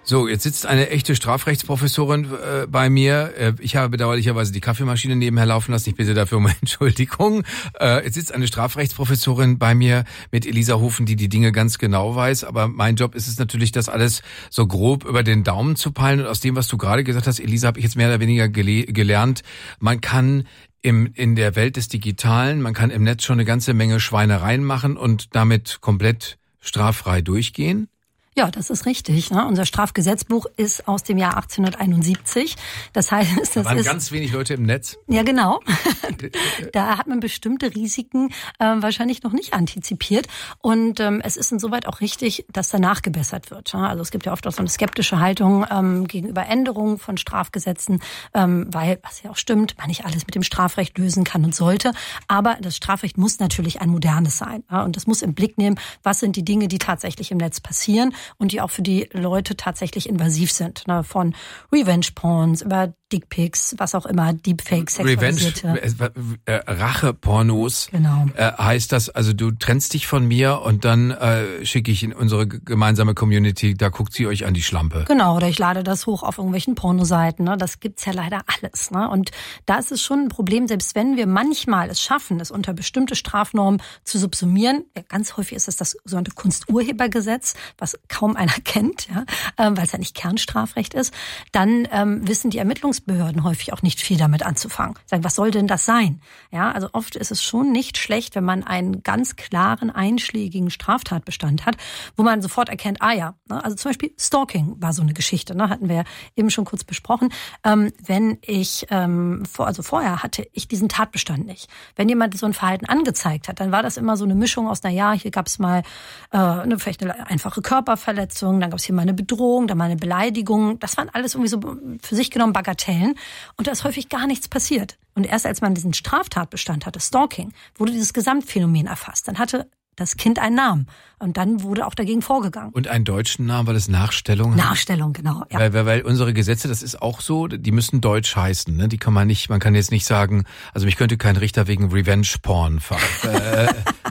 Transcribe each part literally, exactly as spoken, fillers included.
So, jetzt sitzt eine echte Strafrechtsprofessorin äh, bei mir. Äh, ich habe bedauerlicherweise die Kaffeemaschine nebenher laufen lassen. Ich bitte dafür um Entschuldigung. Äh, jetzt sitzt eine Strafrechtsprofessorin bei mir mit Elisa Hofen, die die Dinge ganz genau weiß. Aber mein Job ist es natürlich, das alles so grob über den Daumen zu peilen. Und aus dem, was du gerade gesagt hast, Elisa, habe ich jetzt mehr oder weniger gele- gelernt. Man kann im in der Welt des Digitalen, man kann im Netz schon eine ganze Menge Schweinereien machen und damit komplett straffrei durchgehen. Ja, das ist richtig. Ne? Unser Strafgesetzbuch ist aus dem Jahr achtzehnhunderteinundsiebzig. Das heißt, das da waren ist ganz wenig Leute im Netz. Ja, genau. Da hat man bestimmte Risiken äh, wahrscheinlich noch nicht antizipiert. Und ähm, es ist insoweit auch richtig, dass danach gebessert wird. Ja? Also es gibt ja oft auch so eine skeptische Haltung ähm, gegenüber Änderungen von Strafgesetzen, ähm, weil, was ja auch stimmt, man nicht alles mit dem Strafrecht lösen kann und sollte. Aber das Strafrecht muss natürlich ein modernes sein. Ja? Und das muss im Blick nehmen, was sind die Dinge, die tatsächlich im Netz passieren und die auch für die Leute tatsächlich invasiv sind. Ne? Von Revenge-Porns über Dickpics, was auch immer, Deepfakes, sexualisierte. Revenge, äh, Rache-Pornos. Genau. Äh, heißt das, also du trennst dich von mir und dann äh, schicke ich in unsere gemeinsame Community, da guckt sie euch an die Schlampe. Genau, oder ich lade das hoch auf irgendwelchen Pornoseiten. Ne? Das gibt's ja leider alles. Ne? Und da ist es schon ein Problem, selbst wenn wir manchmal es schaffen, es unter bestimmte Strafnormen zu subsumieren. Ja, ganz häufig ist es das sogenannte Kunsturhebergesetz, was kaum einer kennt, ja, ähm, weil es ja nicht Kernstrafrecht ist. Dann ähm, wissen die Ermittlungs Behörden häufig auch nicht viel damit anzufangen. Sagen, was soll denn das sein? Ja, also oft ist es schon nicht schlecht, wenn man einen ganz klaren, einschlägigen Straftatbestand hat, wo man sofort erkennt, ah ja, ne, also zum Beispiel Stalking war so eine Geschichte, ne, hatten wir ja eben schon kurz besprochen. Ähm, wenn ich, ähm, vor, also vorher hatte ich diesen Tatbestand nicht. Wenn jemand so ein Verhalten angezeigt hat, dann war das immer so eine Mischung aus, na ja, hier gab es mal äh, eine, vielleicht eine einfache Körperverletzung, dann gab es hier mal eine Bedrohung, dann mal eine Beleidigung. Das waren alles irgendwie so für sich genommen Bagatellen. Und da ist häufig gar nichts passiert. Und erst als man diesen Straftatbestand hatte, Stalking, wurde dieses Gesamtphänomen erfasst. Dann hatte das Kind einen Namen. Und dann wurde auch dagegen vorgegangen. Und einen deutschen Namen, weil es Nachstellung hat? Nachstellung, genau. Ja. Weil, weil, weil unsere Gesetze, das ist auch so, die müssen deutsch heißen. Ne? Die kann man nicht, man kann jetzt nicht sagen, also mich könnte kein Richter wegen Revenge-Porn fahren.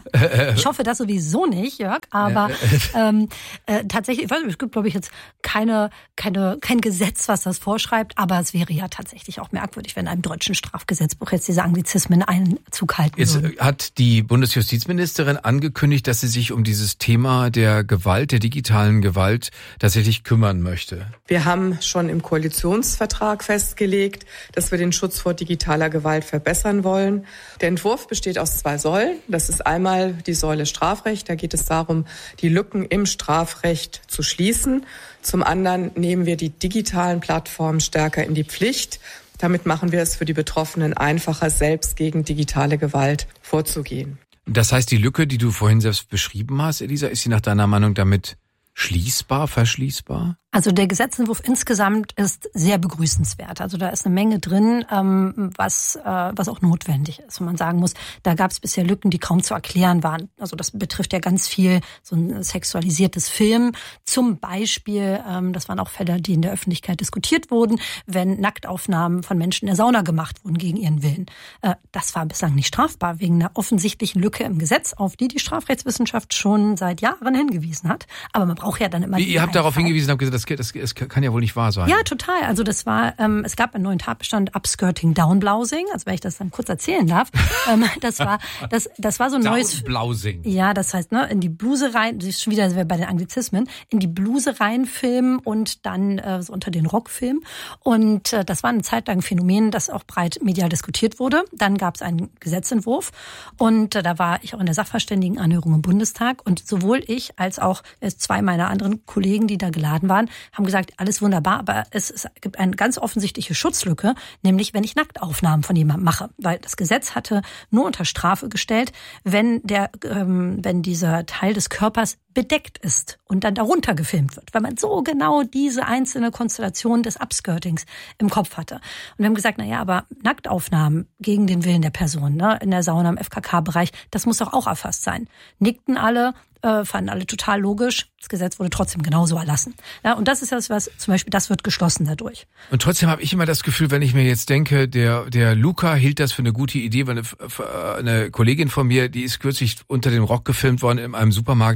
Ich hoffe das sowieso nicht, Jörg, aber ähm, äh, tatsächlich, ich weiß nicht, es gibt, glaube ich, jetzt keine, keine, kein Gesetz, was das vorschreibt, aber es wäre ja tatsächlich auch merkwürdig, wenn einem deutschen Strafgesetzbuch jetzt diese Anglizismen Einzug halten jetzt würden. Hat die Bundesjustizministerin angekündigt, dass sie sich um dieses Thema der Gewalt, der digitalen Gewalt tatsächlich kümmern möchte. Wir haben schon im Koalitionsvertrag festgelegt, dass wir den Schutz vor digitaler Gewalt verbessern wollen. Der Entwurf besteht aus zwei Säulen. Das ist einmal die Säule Strafrecht. Da geht es darum, die Lücken im Strafrecht zu schließen. Zum anderen nehmen wir die digitalen Plattformen stärker in die Pflicht. Damit machen wir es für die Betroffenen einfacher, selbst gegen digitale Gewalt vorzugehen. Das heißt, die Lücke, die du vorhin selbst beschrieben hast, Elisa, ist sie nach deiner Meinung damit schließbar, verschließbar? Also der Gesetzentwurf insgesamt ist sehr begrüßenswert. Also da ist eine Menge drin, ähm, was, äh, was auch notwendig ist. Und man sagen muss, da gab es bisher Lücken, die kaum zu erklären waren. Also das betrifft ja ganz viel so ein sexualisiertes Film. Zum Beispiel, ähm, das waren auch Fälle, die in der Öffentlichkeit diskutiert wurden, wenn Nacktaufnahmen von Menschen in der Sauna gemacht wurden gegen ihren Willen. Äh, das war bislang nicht strafbar, wegen einer offensichtlichen Lücke im Gesetz, auf die die Strafrechtswissenschaft schon seit Jahren hingewiesen hat. Aber man braucht ja dann immer... Wie, ihr habt darauf hingewiesen, habt gesagt, das Das, das kann ja wohl nicht wahr sein. Ja, total. Also das war, ähm, es gab einen neuen Tatbestand Upskirting Downblousing, also wenn ich das dann kurz erzählen darf. ähm, das war, das, das war so ein neues. Downblousing. Ja, das heißt, ne, in die Bluse rein, das ist schon wieder bei den Anglizismen, in die Bluse reinfilmen und dann äh, so unter den Rock filmen. Und äh, das war eine Zeit lang ein Phänomen, das auch breit medial diskutiert wurde. Dann gab es einen Gesetzentwurf und äh, da war ich auch in der Sachverständigenanhörung im Bundestag und sowohl ich als auch äh, zwei meiner anderen Kollegen, die da geladen waren, haben gesagt, alles wunderbar, aber es, es gibt eine ganz offensichtliche Schutzlücke, nämlich wenn ich Nacktaufnahmen von jemandem mache. Weil das Gesetz hatte nur unter Strafe gestellt, wenn der, ähm, wenn dieser Teil des Körpers bedeckt ist und dann darunter gefilmt wird, weil man so genau diese einzelne Konstellation des Upskirtings im Kopf hatte. Und wir haben gesagt, na ja, aber Nacktaufnahmen gegen den Willen der Person, ne, in der Sauna im F K K-Bereich, das muss doch auch erfasst sein. Nickten alle, äh, fanden alle total logisch. Das Gesetz wurde trotzdem genauso erlassen. Ja, und das ist das, was zum Beispiel, das wird geschlossen dadurch. Und trotzdem habe ich immer das Gefühl, wenn ich mir jetzt denke, der der Luca hielt das für eine gute Idee, weil eine, eine Kollegin von mir, die ist kürzlich unter dem Rock gefilmt worden in einem Supermarkt,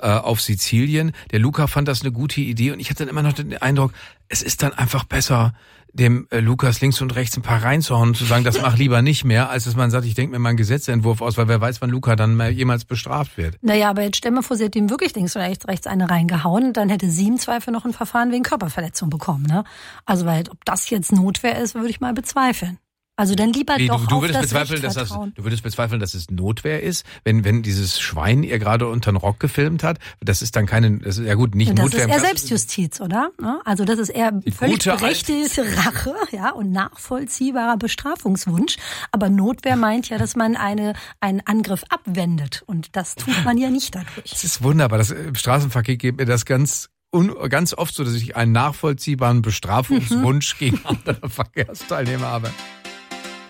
äh, auf Sizilien. Der Luca fand das eine gute Idee und ich hatte dann immer noch den Eindruck, es ist dann einfach besser, dem äh, Lukas links und rechts ein paar reinzuhauen und zu sagen, das mach lieber nicht mehr, als dass man sagt, ich denke mir mal einen Gesetzentwurf aus, weil wer weiß, wann Luca dann mal jemals bestraft wird. Naja, aber jetzt stell mal vor, sie hätte ihm wirklich links und rechts, rechts eine reingehauen, dann hätte sie im Zweifel noch ein Verfahren wegen Körperverletzung bekommen. Ne? Also weil ob das jetzt Notwehr ist, würde ich mal bezweifeln. Also dann lieber nee, doch du, du auf würdest das bezweifeln, Recht dass das, vertrauen. Du würdest bezweifeln, dass es Notwehr ist, wenn wenn dieses Schwein ihr gerade unter den Rock gefilmt hat. Das ist dann keine, das ist ja gut, nicht Und das Notwehr. ist eher Selbstjustiz, oder? Also das ist eher völlig gute berechtigte Rache, ja, und nachvollziehbarer Bestrafungswunsch. Aber Notwehr meint ja, dass man eine einen Angriff abwendet. Und das tut man ja nicht dadurch. Das ist wunderbar. Das, im Straßenverkehr geht mir das ganz Un, ganz oft so, dass ich einen nachvollziehbaren Bestrafungswunsch mhm. gegen andere Verkehrsteilnehmer habe.